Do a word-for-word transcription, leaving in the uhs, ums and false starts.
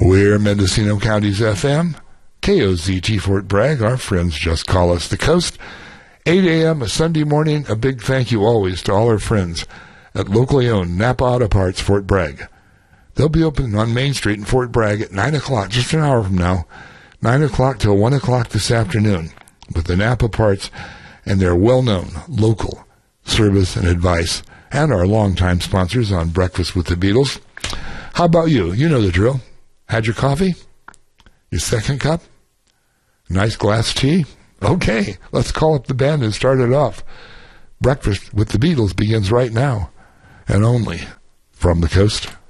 We're Mendocino County's F M, K O Z T Fort Bragg. Our friends just call us the Coast. eight a.m. a Sunday morning. A big thank you always to all our friends at locally owned Napa Auto Parts Fort Bragg. They'll be open on Main Street in Fort Bragg at nine o'clock, just an hour from now, nine o'clock till one o'clock this afternoon, with the Napa parts and their well-known local service and advice, and our longtime sponsors on Breakfast with the Beatles. How about you? You know the drill. Had your coffee? Your second cup? Nice glass tea? Okay, let's call up the band and start it off. Breakfast with the Beatles begins right now, and only from the Coast.